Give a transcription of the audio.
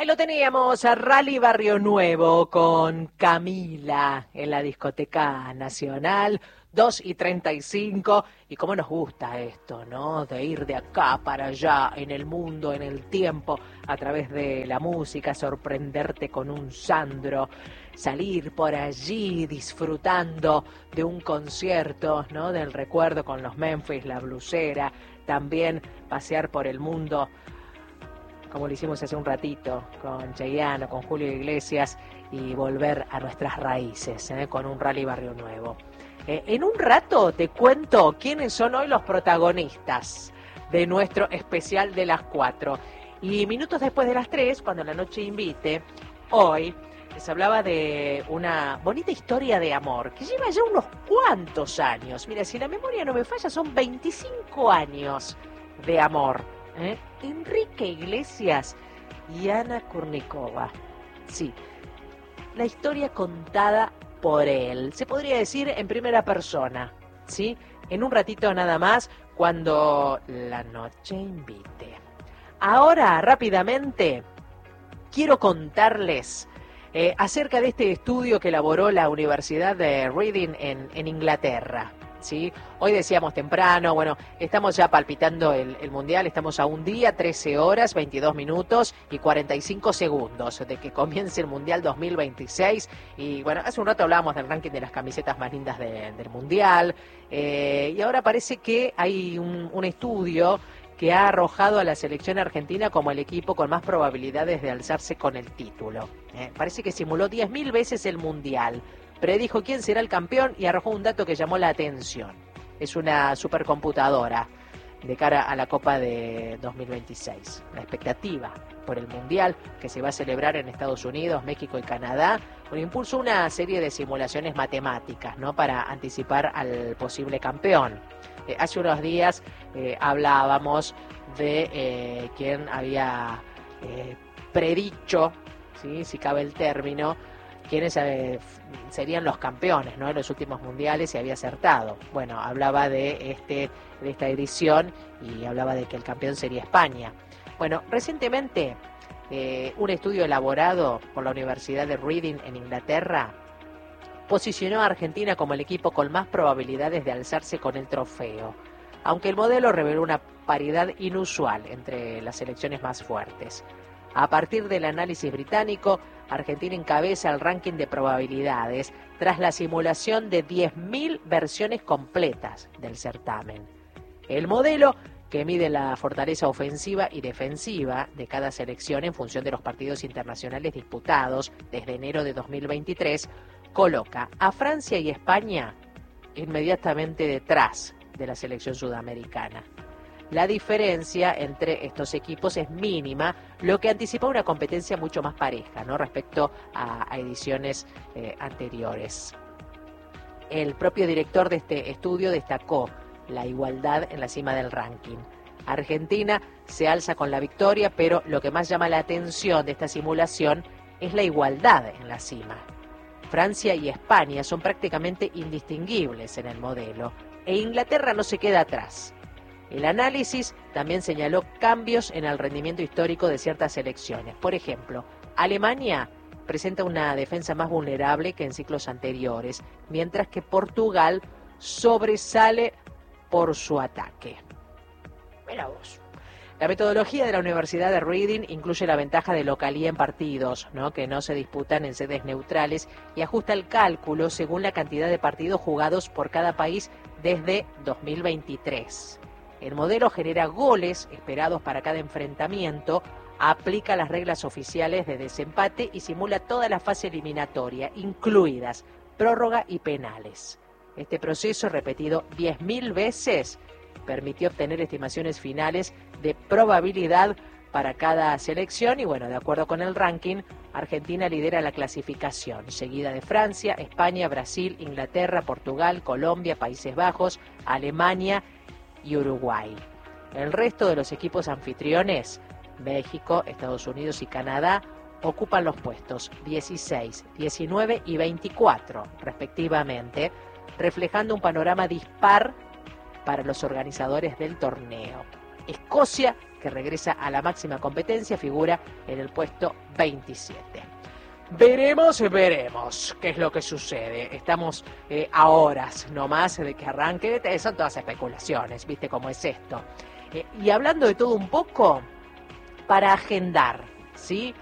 Ahí lo teníamos, a Rally Barrio Nuevo con Camila en la Discoteca Nacional, 2:35, y cómo nos gusta esto, ¿no? De ir de acá para allá, en el mundo, en el tiempo, a través de la música, sorprenderte con un Sandro, salir por allí disfrutando de un concierto, ¿no? Del recuerdo con los Memphis, la blusera, también pasear por el mundo, como lo hicimos hace un ratito con Chayanne, con Julio Iglesias, y volver a nuestras raíces, con un Rally Barrio Nuevo. En un rato te cuento quiénes son hoy los protagonistas de nuestro especial de las 4. Y minutos después de las 3, cuando la noche invite, hoy les hablaba de una bonita historia de amor que lleva ya unos cuantos años. Mira, si la memoria no me falla, son 25 años de amor. Enrique Iglesias y Ana Kurnikova. Sí, la historia contada por él, se podría decir en primera persona, ¿sí? En un ratito nada más, cuando la noche invite. Ahora, rápidamente, quiero contarles acerca de este estudio que elaboró la Universidad de Reading en Inglaterra. ¿Sí? Hoy decíamos temprano, bueno, estamos ya palpitando el Mundial, estamos a un día, 13 horas, 22 minutos y 45 segundos de que comience el Mundial 2026. Y bueno, hace un rato hablábamos del ranking de las camisetas más lindas del Mundial, y ahora parece que hay un estudio que ha arrojado a la selección argentina como el equipo con más probabilidades de alzarse con el título. Parece que simuló 10.000 veces el Mundial. Predijo quién será el campeón y arrojó un dato que llamó la atención. Es una supercomputadora de cara a la Copa de 2026. La expectativa por el Mundial que se va a celebrar en Estados Unidos, México y Canadá, impulsó una serie de simulaciones matemáticas, ¿no? Para anticipar al posible campeón. Hace unos días hablábamos de quién había predicho, ¿sí? Si cabe el término, quiénes serían los campeones, ¿no? En los últimos mundiales, se había acertado. Bueno, hablaba de esta edición y hablaba de que el campeón sería España. Bueno, recientemente un estudio elaborado por la Universidad de Reading en Inglaterra posicionó a Argentina como el equipo con más probabilidades de alzarse con el trofeo, aunque el modelo reveló una paridad inusual entre las selecciones más fuertes. A partir del análisis británico, Argentina encabeza el ranking de probabilidades tras la simulación de 10.000 versiones completas del certamen. El modelo, que mide la fortaleza ofensiva y defensiva de cada selección en función de los partidos internacionales disputados desde enero de 2023, coloca a Francia y España inmediatamente detrás de la selección sudamericana. La diferencia entre estos equipos es mínima, lo que anticipa una competencia mucho más pareja, ¿no? Respecto a ediciones anteriores. El propio director de este estudio destacó la igualdad en la cima del ranking. Argentina se alza con la victoria, pero lo que más llama la atención de esta simulación es la igualdad en la cima. Francia y España son prácticamente indistinguibles en el modelo, e Inglaterra no se queda atrás. El análisis también señaló cambios en el rendimiento histórico de ciertas selecciones. Por ejemplo, Alemania presenta una defensa más vulnerable que en ciclos anteriores, mientras que Portugal sobresale por su ataque. Mira vos. La metodología de la Universidad de Reading incluye la ventaja de localía en partidos, ¿no? Que no se disputan en sedes neutrales, y ajusta el cálculo según la cantidad de partidos jugados por cada país desde 2023. El modelo genera goles esperados para cada enfrentamiento, aplica las reglas oficiales de desempate y simula toda la fase eliminatoria, incluidas prórroga y penales. Este proceso, repetido 10.000 veces, permitió obtener estimaciones finales de probabilidad para cada selección y, bueno, de acuerdo con el ranking, Argentina lidera la clasificación, seguida de Francia, España, Brasil, Inglaterra, Portugal, Colombia, Países Bajos, Alemania y Uruguay. El resto de los equipos anfitriones, México, Estados Unidos y Canadá, ocupan los puestos 16, 19 y 24, respectivamente, reflejando un panorama dispar para los organizadores del torneo. Escocia que regresa a la máxima competencia, figura en el puesto 27. Veremos qué es lo que sucede. Estamos a horas nomás de que arranque. Son todas especulaciones, ¿viste cómo es esto? Y hablando de todo un poco, para agendar, ¿sí?